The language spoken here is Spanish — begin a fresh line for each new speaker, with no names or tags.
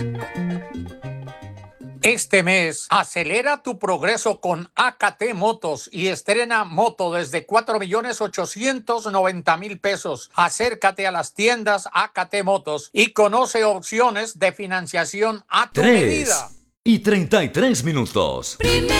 Este mes, acelera tu progreso con AKT Motos y estrena moto desde 4.890.000 pesos. Acércate a las tiendas AKT Motos y conoce opciones de financiación a tu medida.
3:33 minutos.